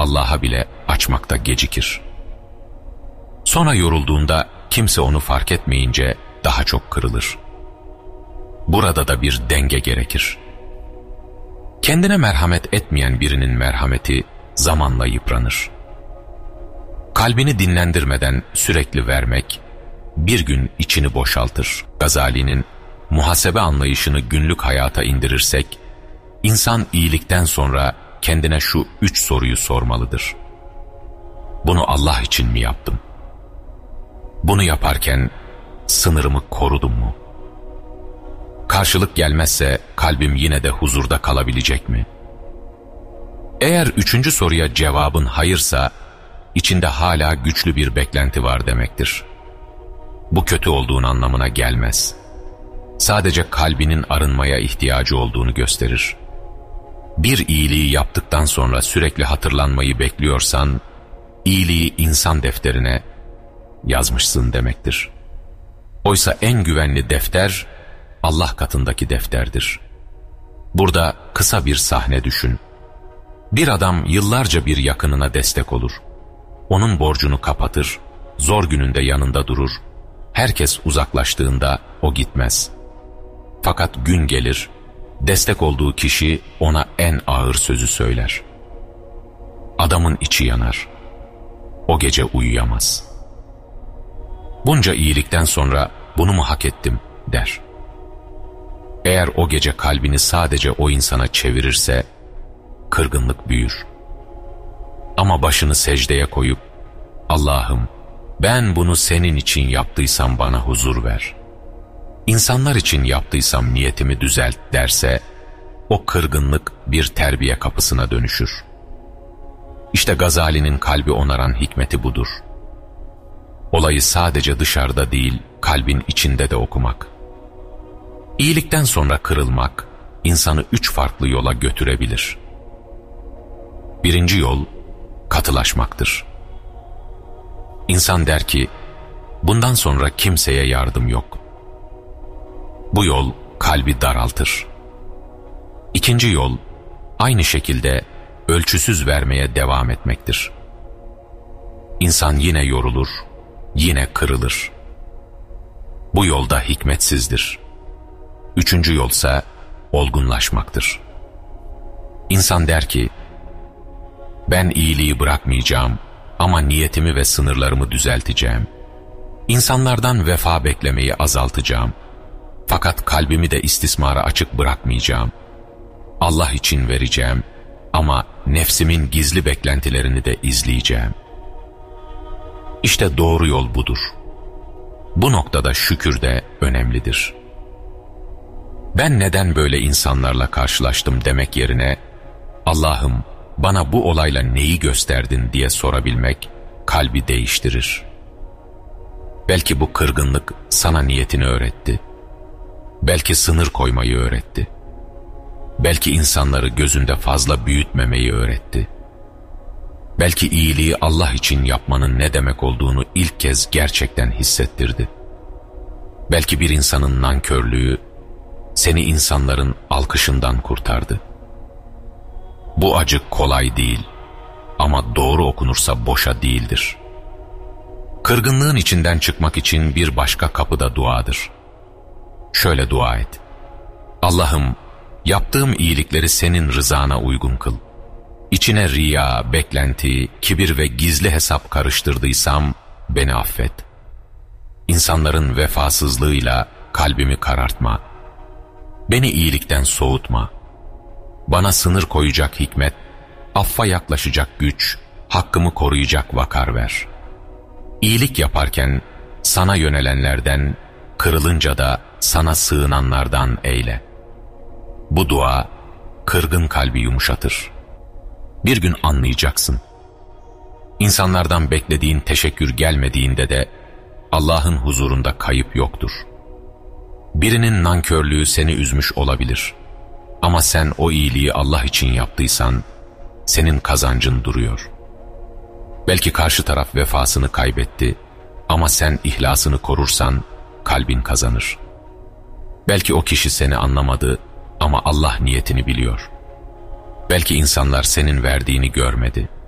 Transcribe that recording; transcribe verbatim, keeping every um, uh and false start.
Allah'a bile açmakta gecikir. Sonra yorulduğunda kimse onu fark etmeyince daha çok kırılır. Burada da bir denge gerekir. Kendine merhamet etmeyen birinin merhameti zamanla yıpranır. Kalbini dinlendirmeden sürekli vermek bir gün içini boşaltır. Gazali'nin muhasebe anlayışını günlük hayata indirirsek, insan iyilikten sonra kendine şu üç soruyu sormalıdır. Bunu Allah için mi yaptım? Bunu yaparken sınırımı korudum mu? Karşılık gelmezse kalbim yine de huzurda kalabilecek mi? Eğer üçüncü soruya cevabın hayırsa, içinde hala güçlü bir beklenti var demektir. Bu kötü olduğun anlamına gelmez. Sadece kalbinin arınmaya ihtiyacı olduğunu gösterir. Bir iyiliği yaptıktan sonra sürekli hatırlanmayı bekliyorsan, iyiliği insan defterine yazmışsın demektir. Oysa en güvenli defter, Allah katındaki defterdir. Burada kısa bir sahne düşün. Bir adam yıllarca bir yakınına destek olur. Onun borcunu kapatır, zor gününde yanında durur. Herkes uzaklaştığında o gitmez. Fakat gün gelir, destek olduğu kişi ona en ağır sözü söyler. Adamın içi yanar. O gece uyuyamaz. Bunca iyilikten sonra bunu mu hak ettim der. Eğer o gece kalbini sadece o insana çevirirse, kırgınlık büyür. Ama başını secdeye koyup, Allah'ım ben bunu senin için yaptıysam bana huzur ver. İnsanlar için yaptıysam niyetimi düzelt derse, o kırgınlık bir terbiye kapısına dönüşür. İşte Gazali'nin kalbi onaran hikmeti budur. Olayı sadece dışarıda değil, kalbin içinde de okumak. İyilikten sonra kırılmak, insanı üç farklı yola götürebilir. Birinci yol, katılaşmaktır. İnsan der ki, bundan sonra kimseye yardım yok. Bu yol, kalbi daraltır. İkinci yol, aynı şekilde ölçüsüz vermeye devam etmektir. İnsan yine yorulur, yine kırılır. Bu yolda hikmetsizdir. Üçüncü yolsa olgunlaşmaktır. İnsan der ki, ben iyiliği bırakmayacağım ama niyetimi ve sınırlarımı düzelteceğim. İnsanlardan vefa beklemeyi azaltacağım. Fakat kalbimi de istismara açık bırakmayacağım. Allah için vereceğim ama nefsimin gizli beklentilerini de izleyeceğim. İşte doğru yol budur. Bu noktada şükür de önemlidir. Ben neden böyle insanlarla karşılaştım demek yerine, Allah'ım bana bu olayla neyi gösterdin diye sorabilmek kalbi değiştirir. Belki bu kırgınlık sana niyetini öğretti. Belki sınır koymayı öğretti. Belki insanları gözünde fazla büyütmemeyi öğretti. Belki iyiliği Allah için yapmanın ne demek olduğunu ilk kez gerçekten hissettirdi. Belki bir insanın nankörlüğü seni insanların alkışından kurtardı. Bu acı kolay değil ama doğru okunursa boşa değildir. Kırgınlığın içinden çıkmak için bir başka kapı da duadır. Şöyle dua et. Allah'ım yaptığım iyilikleri senin rızana uygun kıl. İçine riya, beklenti, kibir ve gizli hesap karıştırdıysam beni affet. İnsanların vefasızlığıyla kalbimi karartma. Beni iyilikten soğutma. Bana sınır koyacak hikmet, affa yaklaşacak güç, hakkımı koruyacak vakar ver. İyilik yaparken sana yönelenlerden, kırılınca da sana sığınanlardan eyle. Bu dua kırgın kalbi yumuşatır. Bir gün anlayacaksın. İnsanlardan beklediğin teşekkür gelmediğinde de Allah'ın huzurunda kayıp yoktur. Birinin nankörlüğü seni üzmüş olabilir. Ama sen o iyiliği Allah için yaptıysan, senin kazancın duruyor. Belki karşı taraf vefasını kaybetti ama sen ihlasını korursan kalbin kazanır. Belki o kişi seni anlamadı ama Allah niyetini biliyor. Belki insanlar senin verdiğini görmedi